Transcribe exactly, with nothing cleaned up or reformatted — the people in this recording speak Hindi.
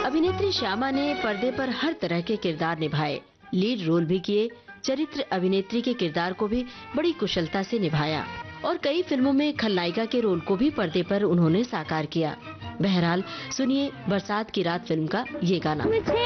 अभिनेत्री श्यामा ने पर्दे पर हर तरह के किरदार निभाए, लीड रोल भी किए, चरित्र अभिनेत्री के किरदार को भी बड़ी कुशलता से निभाया और कई फिल्मों में खलनायिका के रोल को भी पर्दे पर उन्होंने साकार किया। बहरहाल सुनिए बरसात की रात फिल्म का ये गाना।